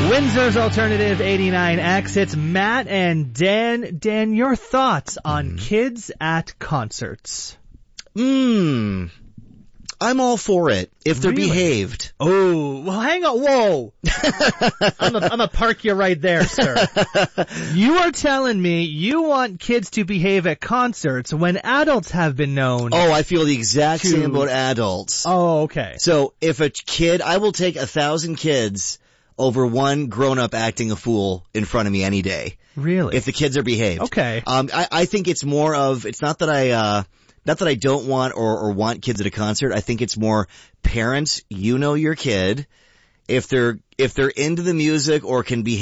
Windsor's Alternative 89X. It's Matt and Dan. Dan, your thoughts on kids at concerts? I'm all for it if they're Really? behaved. Oh, well, hang on. Whoa. I'm gonna park you right there, sir. You are telling me you want kids to behave at concerts when adults have been known. Oh, I feel the exact same about adults. Oh, okay. So if a kid, I will take 1,000 kids over one grown-up acting a fool in front of me any day. Really? If the kids are behaved. Okay. I think it's more of, it's not that I don't want or want kids at a concert. I think it's more parents, you know your kid. If they're into the music or can behave